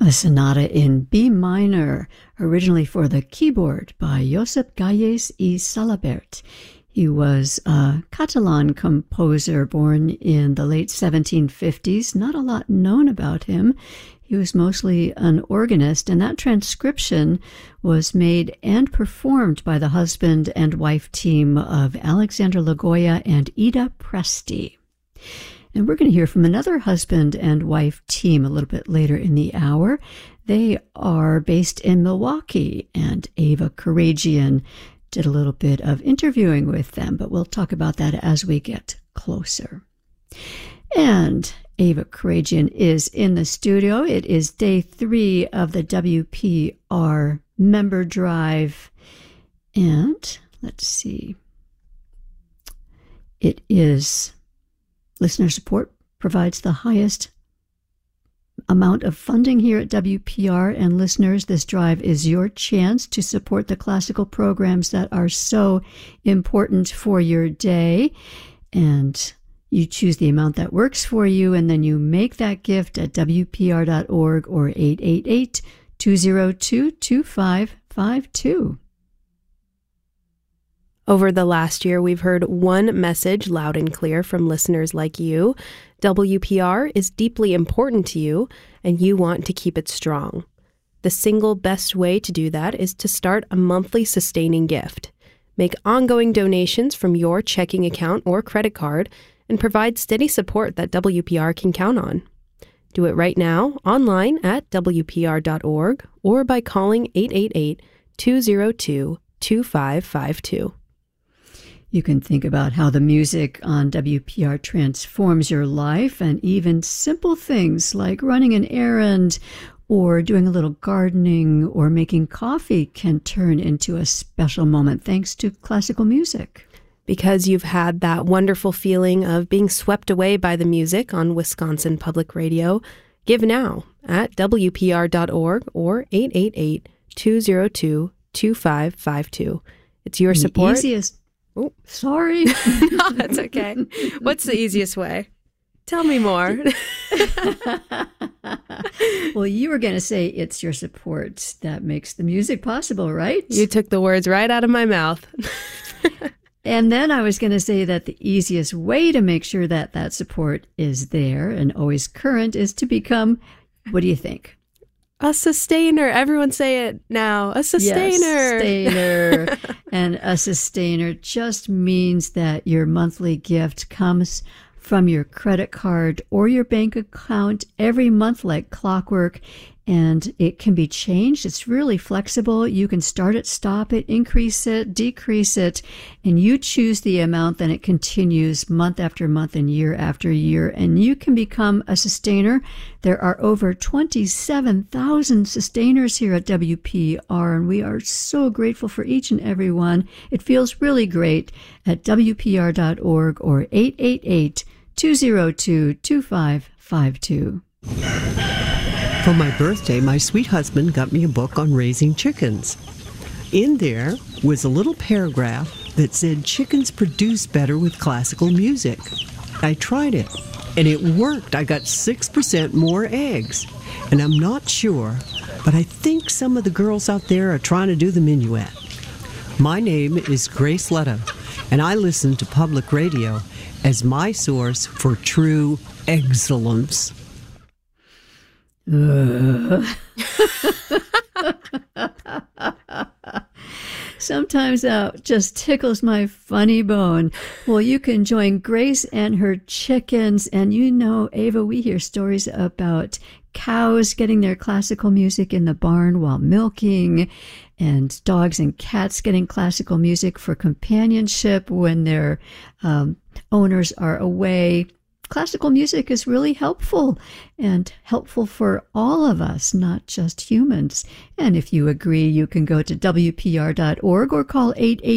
a sonata in B minor, originally for the keyboard by Josep Gallés y Salabert. He was a Catalan composer born in the late 1750s. Not a lot known about him. He was mostly an organist, and that transcription was made and performed by the husband and wife team of Alexander Lagoya and Ida Presti. And we're going to hear from another husband and wife team a little bit later in the hour. They are based in Milwaukee, and Ava Karagian did a little bit of interviewing with them, but we'll talk about that as we get closer. And Ava Karagian is in the studio. It is day 3 of the WPR member drive. And let's see. It is listener support provides the highest amount of funding here at WPR, and listeners, this drive is your chance to support the classical programs that are so important for your day. And you choose the amount that works for you, and then you make that gift at WPR.org or 888-202-2552. Over the last year, we've heard one message loud and clear from listeners like you. WPR is deeply important to you, and you want to keep it strong. The single best way to do that is to start a monthly sustaining gift. Make ongoing donations from your checking account or credit card, and provide steady support that WPR can count on. Do it right now, online at WPR.org, or by calling 888-202-2552. You can think about how the music on WPR transforms your life, and even simple things like running an errand or doing a little gardening or making coffee can turn into a special moment thanks to classical music. Because you've had that wonderful feeling of being swept away by the music on Wisconsin Public Radio, give now at WPR.org or 888-202-2552. It's your support. The easiest. Oh, sorry. No, that's okay. What's the easiest way? Tell me more. Well, you were going to say it's your support that makes the music possible, right? You took the words right out of my mouth. And then I was going to say that the easiest way to make sure that that support is there and always current is to become, what do you think? A sustainer. Everyone say it now. A sustainer. Yes, sustainer. And a sustainer just means that your monthly gift comes from your credit card or your bank account every month like clockwork, and it can be changed. It's really flexible. You can start it, stop it, increase it, decrease it, and you choose the amount. Then it continues month after month and year after year, and you can become a sustainer. There are over 27,000 sustainers here at WPR, and we are so grateful for each and every one. It feels really great at WPR.org or 888-202-2552. For my birthday, my sweet husband got me a book on raising chickens. In there was a little paragraph that said chickens produce better with classical music. I tried it, and it worked. I got 6% more eggs. And I'm not sure, but I think some of the girls out there are trying to do the minuet. My name is Grace Letta, and I listen to public radio as my source for true excellence. Sometimes that just tickles my funny bone. Well, you can join Grace and her chickens. And you know, Ava, we hear stories about cows getting their classical music in the barn while milking, and dogs and cats getting classical music for companionship when their owners are away. Classical music is really helpful, and helpful for all of us, not just humans. And if you agree, you can go to WPR.org or call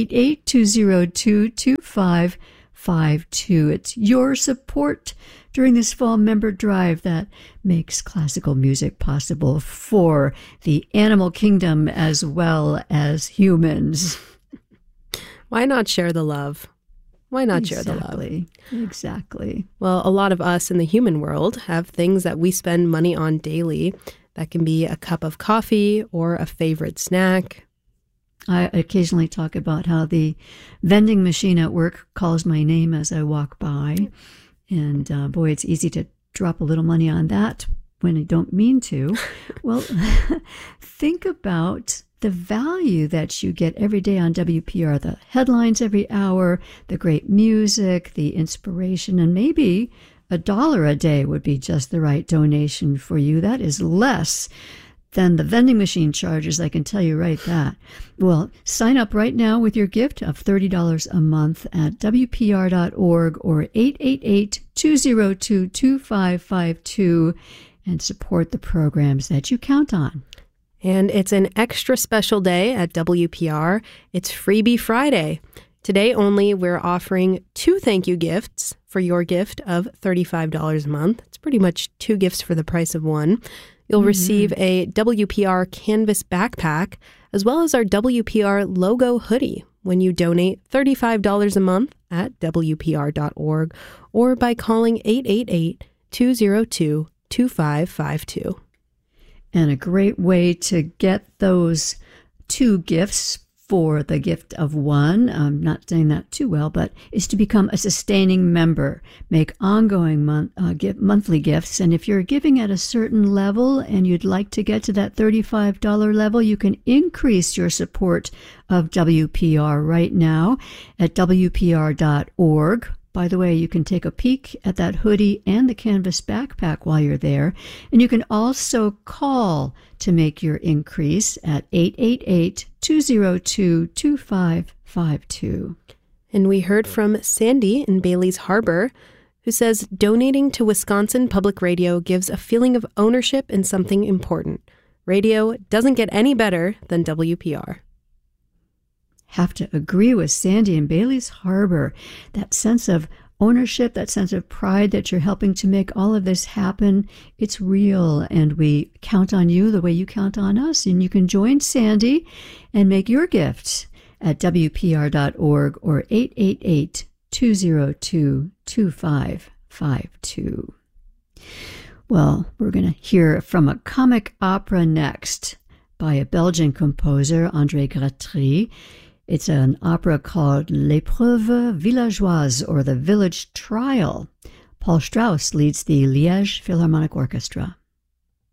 888-202-2552. It's your support during this fall member drive that makes classical music possible for the animal kingdom as well as humans. Why not share the love? Why not share the love? Exactly. Well, a lot of us in the human world have things that we spend money on daily That can be a cup of coffee or a favorite snack. I occasionally talk about how the vending machine at work calls my name as I walk by. And boy, it's easy to drop a little money on that when you don't mean to. Well, think about the value that you get every day on WPR, the headlines every hour, the great music, the inspiration, and maybe $1 a day would be just the right donation for you. That is less than the vending machine charges, I can tell you right that. Well, sign up right now with your gift of $30 a month at WPR.org or 888-202-2552 and support the programs that you count on. And it's an extra special day at WPR. It's Freebie Friday. Today only, we're offering 2 thank you gifts for your gift of $35 a month. It's pretty much 2 gifts for the price of 1. You'll receive a WPR canvas backpack, as well as our WPR logo hoodie when you donate $35 a month at WPR.org or by calling 888-202-2552. And a great way to get those 2 gifts for the gift of 1, I'm not saying that too well, but is to become a sustaining member. Make ongoing monthly gifts. And if you're giving at a certain level and you'd like to get to that $35 level, you can increase your support of WPR right now at WPR.org. By the way, you can take a peek at that hoodie and the canvas backpack while you're there. And you can also call to make your increase at 888-202-2552. And we heard from Sandy in Bailey's Harbor, who says donating to Wisconsin Public Radio gives a feeling of ownership in something important. Radio doesn't get any better than WPR. Have to agree with Sandy in Bailey's Harbor. That sense of ownership, that sense of pride that you're helping to make all of this happen, it's real. And we count on you the way you count on us. And you can join Sandy and make your gift at WPR.org or 888-202-2552. Well, we're going to hear from a comic opera next by a Belgian composer, André Gratry. It's an opera called L'Épreuve Villageoise, or The Village Trial. Paul Strauss leads the Liège Philharmonic Orchestra.